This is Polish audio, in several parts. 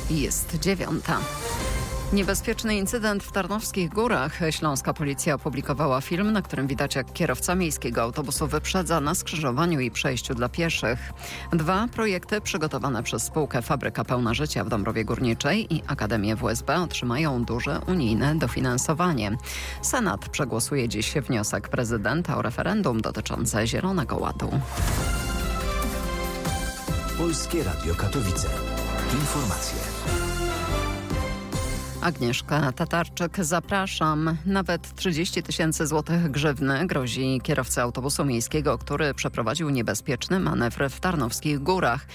Jest 9. Niebezpieczny incydent w Tarnowskich Górach. Śląska policja opublikowała film, na którym widać, jak kierowca miejskiego autobusu wyprzedza na skrzyżowaniu i przejściu dla pieszych. 2 projekty przygotowane przez spółkę Fabryka Pełna Życia w Dąbrowie Górniczej i Akademię WSB otrzymają duże unijne dofinansowanie. Senat przegłosuje dziś wniosek prezydenta o referendum dotyczące Zielonego Ładu. Polskie Radio Katowice. Informacje. Agnieszka Tatarczyk, zapraszam. Nawet 30 000 złotych grzywny grozi kierowcy autobusu miejskiego, który przeprowadził niebezpieczny manewr w Tarnowskich Górach.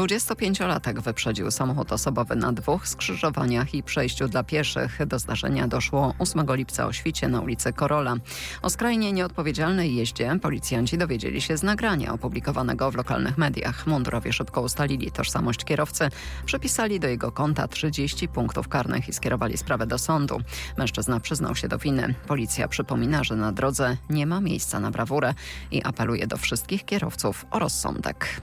25-latek wyprzedził samochód osobowy na 2 skrzyżowaniach i przejściu dla pieszych. Do zdarzenia doszło 8 lipca o świcie na ulicy Korola. O skrajnie nieodpowiedzialnej jeździe policjanci dowiedzieli się z nagrania opublikowanego w lokalnych mediach. Mundurowie szybko ustalili tożsamość kierowcy, przypisali do jego konta 30 punktów karnych i skierowali sprawę do sądu. Mężczyzna przyznał się do winy. Policja przypomina, że na drodze nie ma miejsca na brawurę i apeluje do wszystkich kierowców o rozsądek.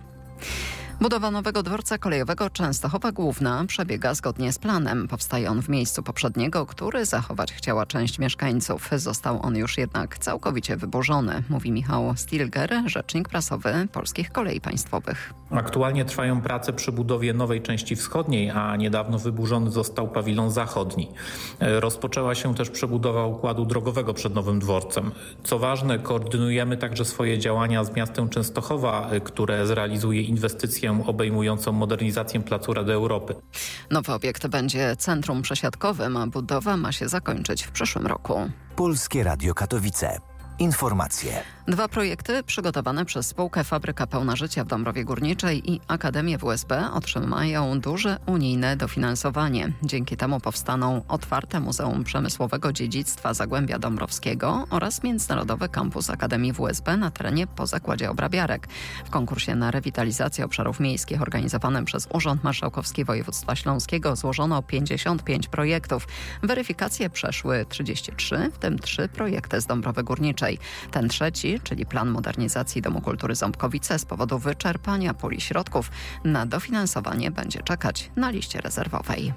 Budowa nowego dworca kolejowego Częstochowa Główna przebiega zgodnie z planem. Powstaje on w miejscu poprzedniego, który zachować chciała część mieszkańców. Został on już jednak całkowicie wyburzony, mówi Michał Stilger, rzecznik prasowy Polskich Kolei Państwowych. Aktualnie trwają prace przy budowie nowej części wschodniej, a niedawno wyburzony został pawilon zachodni. Rozpoczęła się też przebudowa układu drogowego przed nowym dworcem. Co ważne, koordynujemy także swoje działania z miastem Częstochowa, które zrealizuje inwestycję obejmującą modernizację placu Rady Europy. Nowy obiekt będzie centrum przesiadkowym, a budowa ma się zakończyć w przyszłym roku. Polskie Radio Katowice. Informacje. 2 projekty przygotowane przez spółkę Fabryka Pełna Życia w Dąbrowie Górniczej i Akademię WSB otrzymają duże unijne dofinansowanie. Dzięki temu powstaną otwarte Muzeum Przemysłowego Dziedzictwa Zagłębia Dąbrowskiego oraz Międzynarodowy Kampus Akademii WSB na terenie po zakładzie obrabiarek. W konkursie na rewitalizację obszarów miejskich organizowanym przez Urząd Marszałkowski Województwa Śląskiego złożono 55 projektów. Weryfikacje przeszły 33, w tym 3 projekty z Dąbrowy Górniczej. Ten trzeci, czyli plan modernizacji Domu Kultury Ząbkowice, z powodu wyczerpania puli środków na dofinansowanie będzie czekać na liście rezerwowej.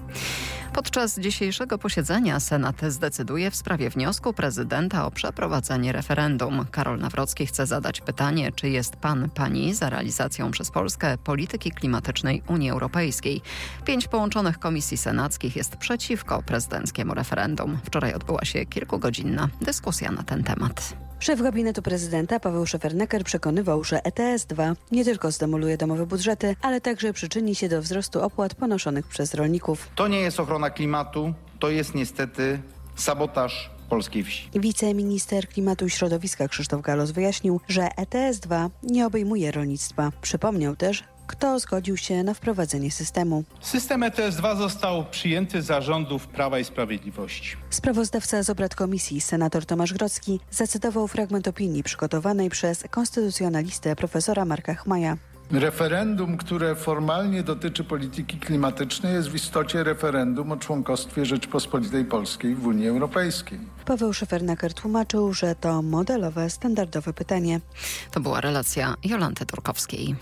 Podczas dzisiejszego posiedzenia Senat zdecyduje w sprawie wniosku prezydenta o przeprowadzenie referendum. Karol Nawrocki chce zadać pytanie, czy jest pani za realizacją przez Polskę polityki klimatycznej Unii Europejskiej. 5 połączonych komisji senackich jest przeciwko prezydenckiemu referendum. Wczoraj odbyła się kilkugodzinna dyskusja na ten temat. Szef gabinetu prezydenta Paweł Szefernaker przekonywał, że ETS-2 nie tylko zdemoluje domowe budżety, ale także przyczyni się do wzrostu opłat ponoszonych przez rolników. To nie jest ochrona klimatu, to jest niestety sabotaż polskiej wsi. Wiceminister Klimatu i Środowiska Krzysztof Galos wyjaśnił, że ETS-2 nie obejmuje rolnictwa. Przypomniał też, kto zgodził się na wprowadzenie systemu. System ETS-2 został przyjęty za rządów Prawa i Sprawiedliwości. Sprawozdawca z obrad komisji, senator Tomasz Grodzki, zacytował fragment opinii przygotowanej przez konstytucjonalistę profesora Marka Chmaja. Referendum, które formalnie dotyczy polityki klimatycznej, jest w istocie referendum o członkostwie Rzeczypospolitej Polskiej w Unii Europejskiej. Paweł Szefernaker tłumaczył, że to modelowe, standardowe pytanie. To była relacja Jolanty Turkowskiej.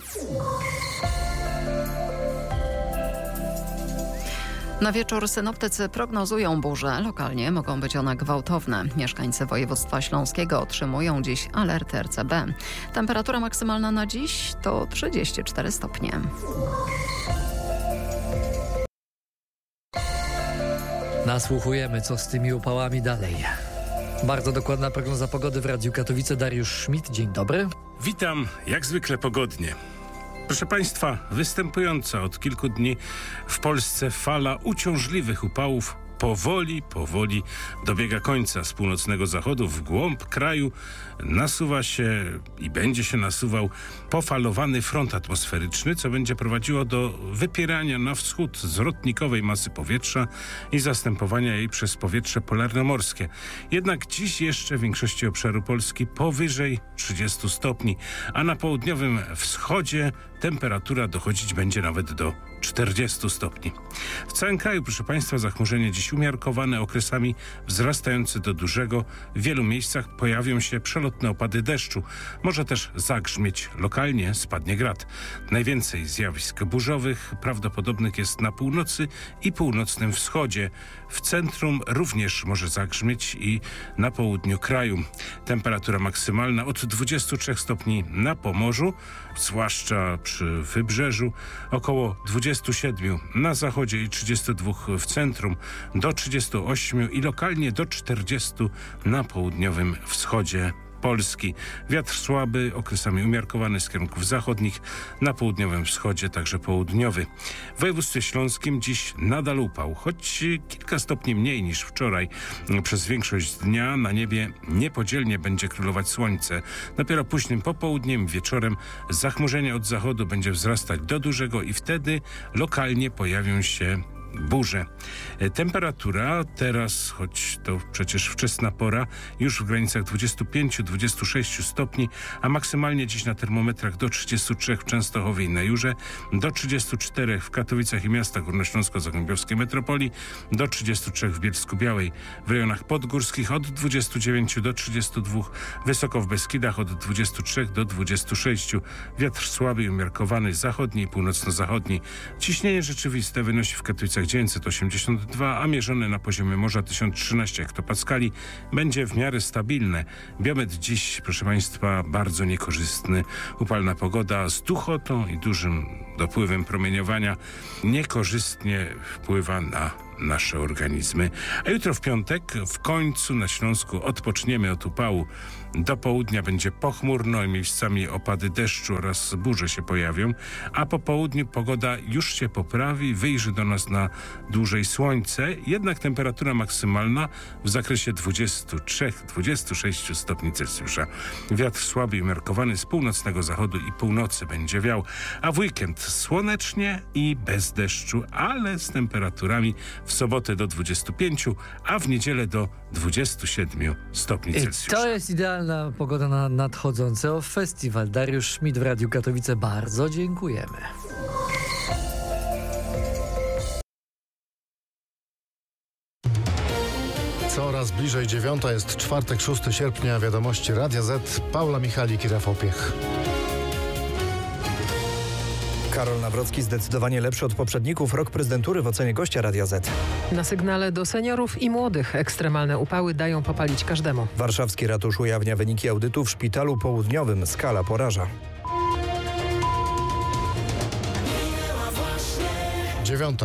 Na wieczór synoptycy prognozują burze. Lokalnie mogą być one gwałtowne. Mieszkańcy województwa śląskiego otrzymują dziś alert RCB. Temperatura maksymalna na dziś to 34 stopnie. Nasłuchujemy, co z tymi upałami dalej. Bardzo dokładna prognoza pogody w Radiu Katowice. Dariusz Schmidt, dzień dobry. Witam, jak zwykle pogodnie. Proszę Państwa, występująca od kilku dni w Polsce fala uciążliwych upałów powoli dobiega końca. Z północnego zachodu w głąb kraju nasuwa się i będzie się nasuwał pofalowany front atmosferyczny, co będzie prowadziło do wypierania na wschód zwrotnikowej masy powietrza i zastępowania jej przez powietrze polarnomorskie. Jednak dziś jeszcze w większości obszaru Polski powyżej 30 stopni, a na południowym wschodzie temperatura dochodzić będzie nawet do 40 stopni. W całym kraju, proszę Państwa, zachmurzenie dziś umiarkowane, okresami wzrastające do dużego. W wielu miejscach pojawią się przelotne opady deszczu. Może też zagrzmieć lokalnie, spadnie grad. Najwięcej zjawisk burzowych prawdopodobnych jest na północy i północnym wschodzie. W centrum również może zagrzmieć i na południu kraju. Temperatura maksymalna od 23 stopni na Pomorzu, zwłaszcza przy wybrzeżu, około 27 na zachodzie i 32 w centrum, do 38 i lokalnie do 40 na południowym wschodzie Polski. Wiatr słaby, okresami umiarkowany z kierunków zachodnich, na południowym wschodzie także południowy. W województwie śląskim dziś nadal upał, choć kilka stopni mniej niż wczoraj. Przez większość dnia na niebie niepodzielnie będzie królować słońce. Dopiero późnym popołudniem, wieczorem zachmurzenie od zachodu będzie wzrastać do dużego i wtedy lokalnie pojawią się burze. Temperatura teraz, choć to przecież wczesna pora, już w granicach 25-26 stopni, a maksymalnie dziś na termometrach do 33 w Częstochowie i na Jurze, do 34 w Katowicach i miastach górnośląsko-zagłębiowskiej metropolii, do 33 w Bielsku-Białej. W rejonach podgórskich od 29 do 32, wysoko w Beskidach od 23 do 26. Wiatr słaby i umiarkowany, zachodni i północno-zachodni. Ciśnienie rzeczywiste wynosi w Katowicach 982, a mierzone na poziomie morza 1013 hektopaskali, będzie w miarę stabilne. Biometr dziś, proszę Państwa, bardzo niekorzystny. Upalna pogoda z duchotą i dużym dopływem promieniowania niekorzystnie wpływa na nasze organizmy. A jutro w piątek w końcu na Śląsku odpoczniemy od upału. Do południa będzie pochmurno i miejscami opady deszczu oraz burze się pojawią, a po południu pogoda już się poprawi, wyjrzy do nas na dłużej słońce, jednak temperatura maksymalna w zakresie 23-26 stopni Celsjusza. Wiatr słaby i umiarkowany z północnego zachodu i północy będzie wiał, a w weekend słonecznie i bez deszczu, ale z temperaturami w sobotę do 25, a w niedzielę do 27 stopni Celsjusza. To jest idealna pogoda na nadchodzący festiwal. Dariusz Schmidt w Radiu Katowice. Bardzo dziękujemy. Coraz bliżej 9 jest czwartek, 6 sierpnia. Wiadomości Radia Z. Paula Michalik i Rafał Piech. Karol Nawrocki zdecydowanie lepszy od poprzedników. Rok prezydentury w ocenie gościa Radia Z. Na sygnale do seniorów i młodych ekstremalne upały dają popalić każdemu. Warszawski ratusz ujawnia wyniki audytu w szpitalu południowym. Skala poraża. 9.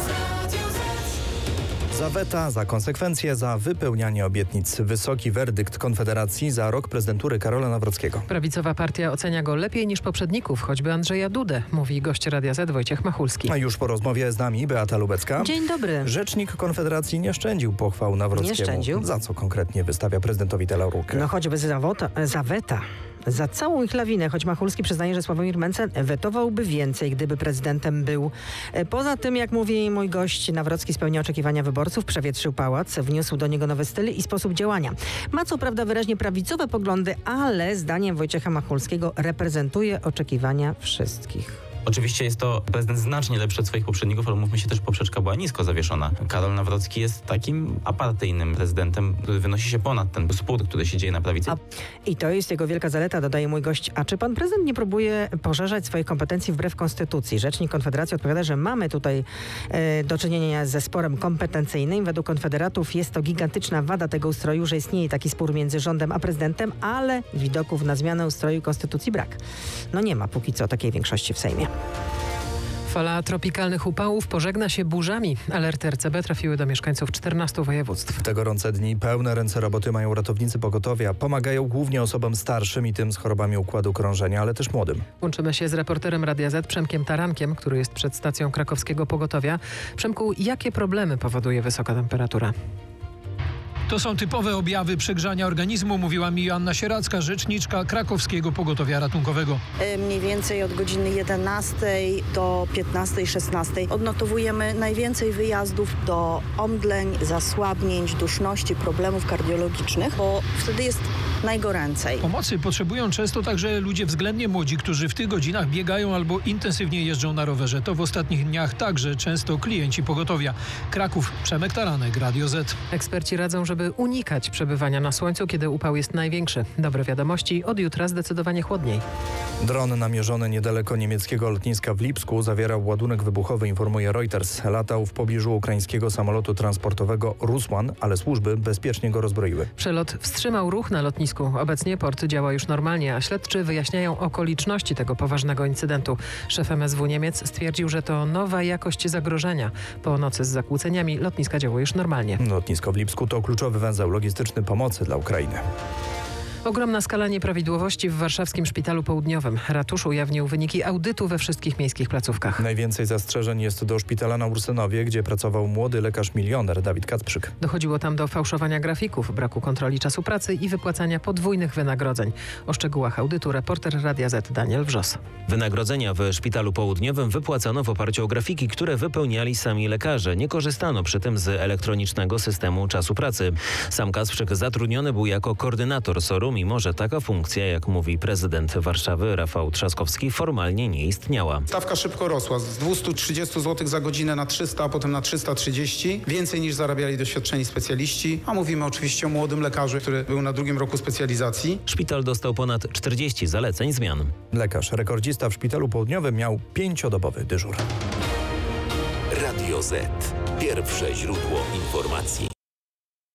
Za weta, za konsekwencje, za wypełnianie obietnic. Wysoki werdykt Konfederacji za rok prezydentury Karola Nawrockiego. Prawicowa partia ocenia go lepiej niż poprzedników, choćby Andrzeja Dudę, mówi gość Radia Z Wojciech Machulski. A już po rozmowie z nami Beata Lubecka. Dzień dobry. Rzecznik Konfederacji nie szczędził pochwał Nawrockiemu. Nie szczędził. Za co konkretnie wystawia prezydentowi tę laurkę? No choćby za weta. Za całą ich lawinę, choć Machulski przyznaje, że Sławomir Mencen wetowałby więcej, gdyby prezydentem był. Poza tym, jak mówi mój gość, Nawrocki spełnia oczekiwania wyborców, przewietrzył pałac, wniósł do niego nowy styl i sposób działania. Ma co prawda wyraźnie prawicowe poglądy, ale zdaniem Wojciecha Machulskiego reprezentuje oczekiwania wszystkich. Oczywiście jest to prezydent znacznie lepszy od swoich poprzedników, ale mówmy się też, poprzeczka była nisko zawieszona. Karol Nawrocki jest takim apartyjnym prezydentem, który wynosi się ponad ten spór, który się dzieje na prawicy. I to jest jego wielka zaleta, dodaje mój gość. A czy pan prezydent nie próbuje poszerzać swoich kompetencji wbrew konstytucji? Rzecznik Konfederacji odpowiada, że mamy tutaj do czynienia ze sporem kompetencyjnym. Według konfederatów jest to gigantyczna wada tego ustroju, że istnieje taki spór między rządem a prezydentem, ale widoków na zmianę ustroju konstytucji brak. No nie ma póki co takiej większości w Sejmie. Fala tropikalnych upałów pożegna się burzami. Alerty RCB trafiły do mieszkańców 14 województw. W te gorące dni pełne ręce roboty mają ratownicy pogotowia. Pomagają głównie osobom starszym i tym z chorobami układu krążenia, ale też młodym. Łączymy się z reporterem Radia Z Przemkiem Tarankiem, który jest przed stacją krakowskiego pogotowia. Przemku, jakie problemy powoduje wysoka temperatura? To są typowe objawy przegrzania organizmu, mówiła mi Joanna Sieracka, rzeczniczka Krakowskiego Pogotowia Ratunkowego. Mniej więcej od godziny 11 do 15-16 odnotowujemy najwięcej wyjazdów do omdleń, zasłabnięć, duszności, problemów kardiologicznych, bo wtedy jest najgoręcej. Pomocy potrzebują często także ludzie względnie młodzi, którzy w tych godzinach biegają albo intensywnie jeżdżą na rowerze. To w ostatnich dniach także często klienci pogotowia. Kraków, Przemek Taranek, Radio Z. Eksperci radzą, żeby unikać przebywania na słońcu, kiedy upał jest największy. Dobre wiadomości, od jutra zdecydowanie chłodniej. Dron namierzony niedaleko niemieckiego lotniska w Lipsku zawierał ładunek wybuchowy, informuje Reuters. Latał w pobliżu ukraińskiego samolotu transportowego Rusłan, ale służby bezpiecznie go rozbroiły. Przelot wstrzymał ruch na lotnisku. Obecnie port działa już normalnie, a śledczy wyjaśniają okoliczności tego poważnego incydentu. Szef MSW Niemiec stwierdził, że to nowa jakość zagrożenia. Po nocy z zakłóceniami lotniska działa już normalnie. Lotnisko w Lipsku to kluczowy węzeł logistyczny pomocy dla Ukrainy. Ogromna skala nieprawidłowości w warszawskim Szpitalu Południowym. Ratusz ujawnił wyniki audytu we wszystkich miejskich placówkach. Najwięcej zastrzeżeń jest do szpitala na Ursynowie, gdzie pracował młody lekarz-milioner Dawid Kacprzyk. Dochodziło tam do fałszowania grafików, braku kontroli czasu pracy i wypłacania podwójnych wynagrodzeń. O szczegółach audytu reporter Radia Z Daniel Wrzos. Wynagrodzenia w Szpitalu Południowym wypłacano w oparciu o grafiki, które wypełniali sami lekarze. Nie korzystano przy tym z elektronicznego systemu czasu pracy. Sam Kacprzyk zatrudniony był jako koordynator SOR-u, mimo że taka funkcja, jak mówi prezydent Warszawy Rafał Trzaskowski, formalnie nie istniała. Stawka szybko rosła z 230 zł za godzinę na 300, a potem na 330. Więcej niż zarabiali doświadczeni specjaliści, a mówimy oczywiście o młodym lekarzu, który był na 2. roku specjalizacji. Szpital dostał ponad 40 zaleceń zmian. Lekarz rekordzista w Szpitalu Południowym miał 5-dobowy dyżur. Radio Z. Pierwsze źródło informacji.